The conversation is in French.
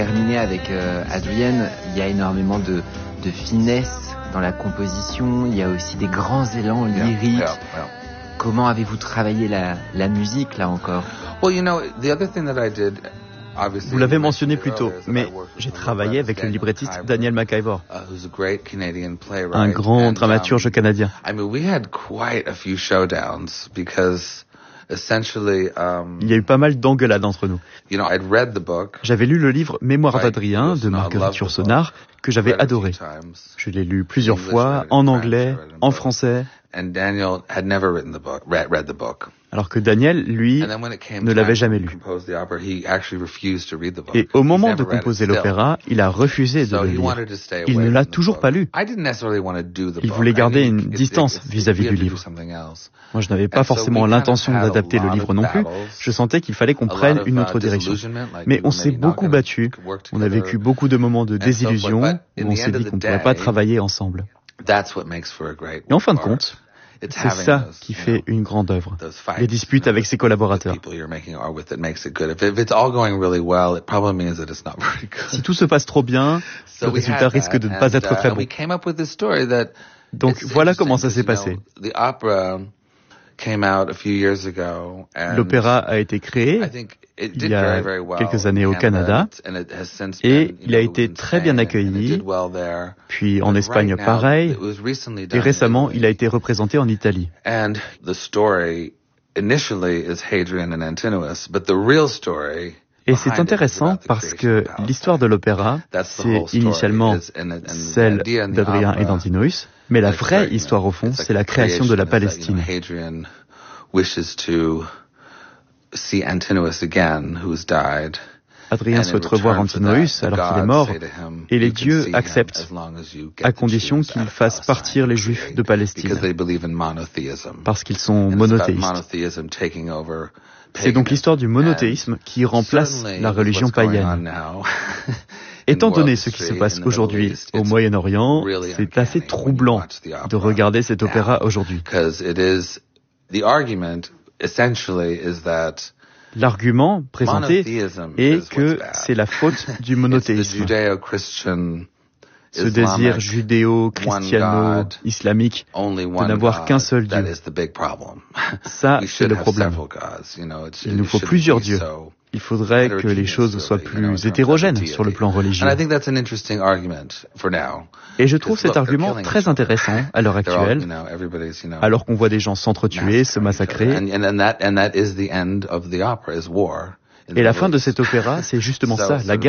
Terminé avec Adrienne, il y a énormément de finesse dans la composition, il y a aussi des grands élans lyriques. Comment avez-vous travaillé la musique là encore? Vous l'avez mentionné plus tôt, mais j'ai travaillé avec le librettiste Daniel McIvor, un grand dramaturge canadien. Il y a eu pas mal d'engueulades entre nous. J'avais lu le livre Mémoires d'Adrien de Marguerite Yourcenar, que j'avais adoré. Je l'ai lu plusieurs fois, en anglais, en français. Alors que Daniel, lui, ne l'avait jamais lu. Et au moment de composer l'opéra, il a refusé de le lire. Il ne l'a toujours pas lu. Il voulait garder une distance vis-à-vis du livre. Moi, je n'avais pas forcément l'intention d'adapter le livre non plus. Je sentais qu'il fallait qu'on prenne une autre direction. Mais on s'est beaucoup battu. On a vécu beaucoup de moments de désillusion où on s'est dit qu'on ne pourrait pas travailler ensemble. Et en fin de compte, c'est ça qui fait une grande œuvre, les disputes avec ses collaborateurs. Si tout se passe trop bien, le résultat risque de ne pas être très bon. Donc voilà comment ça s'est passé. L'opéra a été créé il y a quelques années au Canada et il a été très bien accueilli, puis en Espagne pareil, et récemment il a été représenté en Italie. Et c'est intéressant parce que l'histoire de l'opéra, c'est initialement celle d'Adrien et d'Antinous, mais la vraie histoire au fond, c'est la création de la Palestine. Adrien souhaite revoir Antinous alors qu'il est mort, et les dieux acceptent, à condition qu'ils fassent partir les Juifs de Palestine, parce qu'ils sont monothéistes. C'est donc l'histoire du monothéisme qui remplace la religion païenne. Étant donné ce qui se passe aujourd'hui au Moyen-Orient, c'est assez troublant de regarder cet opéra aujourd'hui. L'argument présenté est que c'est la faute du monothéisme. Ce désir judéo-christiano-islamique de n'avoir qu'un seul Dieu. Ça, c'est le problème. Il nous faut plusieurs dieux. Il faudrait que les choses soient plus hétérogènes sur le plan religieux. Et je trouve cet argument très intéressant à l'heure actuelle, alors qu'on voit des gens s'entretuer, se massacrer. Et la fin de cet opéra, c'est justement ça, la guerre